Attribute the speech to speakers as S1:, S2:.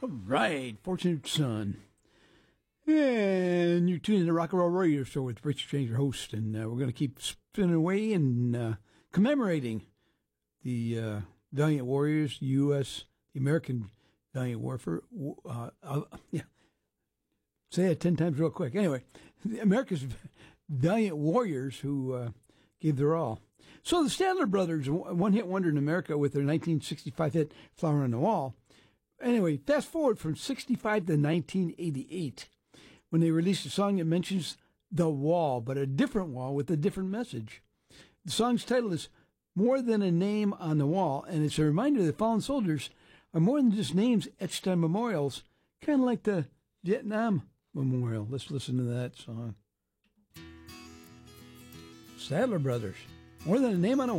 S1: Right, Fortunate Son. And you're tuning in to Rock and Roll Radio Show with Rich Exchange, your host, and we're going to keep spinning away and commemorating the valiant warriors, the American valiant warfare. Say it 10 times real quick. Anyway, America's valiant warriors who gave their all. So the Statler Brothers, one-hit wonder in America with their 1965 hit Flower on the Wall. Anyway, fast forward from 65 to 1988, when they released a song that mentions the wall, but a different wall with a different message. The song's title is More Than a Name on the Wall, and it's a reminder that fallen soldiers are more than just names etched on memorials, kind of like the Vietnam Memorial. Let's listen to that song. Statler Brothers, More Than a Name on a